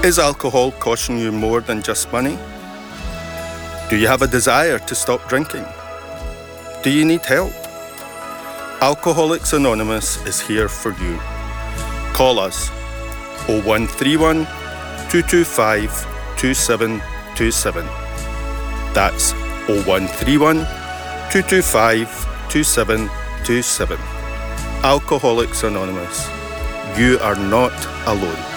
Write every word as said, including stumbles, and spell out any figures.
Is alcohol costing you more than just money? Do you have a desire to stop drinking? Do you need help? Alcoholics Anonymous is here for you. Call us oh one three one, two two five, two seven two seven. That's oh one three one, two two five, two seven two seven. Alcoholics Anonymous. You are not alone.